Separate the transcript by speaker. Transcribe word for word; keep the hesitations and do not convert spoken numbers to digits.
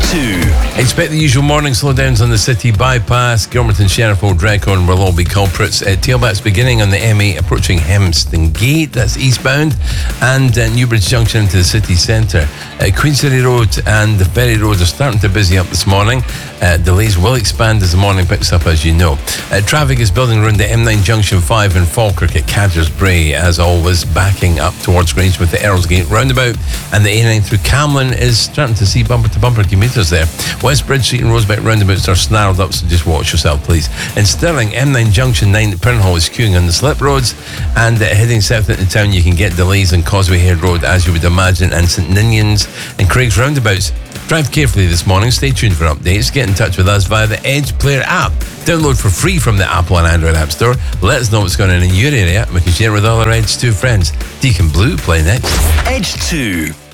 Speaker 1: two.
Speaker 2: Expect the usual morning slowdowns on the city bypass. Gilmerton, Sheriford, Redcorn will all be culprits. Uh, tailbacks beginning on the M eight approaching Hemston Gate, that's eastbound, and uh, Newbridge Junction into the city centre. Uh, Queen City Road and the Ferry Road are starting to busy up this morning. Uh, delays will expand as the morning picks up, as you know. Uh, traffic is building around the M nine Junction five in Falkirk at Cadgers Bray, as always, backing up towards Grange with the Earlsgate roundabout, and the A nine through Camlin is starting to see bumper-to-bumper commuters there. West Bridge Street and Rosebeck roundabouts are snarled up, so just watch yourself, please. In Stirling, M nine Junction nine at Pinnhall is queuing on the slip roads, and uh, heading south into town, you can get delays on Causeway Head Road, as you would imagine, and St Ninians and Craig's roundabouts. Drive carefully this morning. Stay tuned for updates. Get in touch with us via the Edge Player app. Download for free from the Apple and Android App Store. Let us know what's going on in your area. We can share it with all our Edge two friends. Deacon Blue play next.
Speaker 1: Edge two.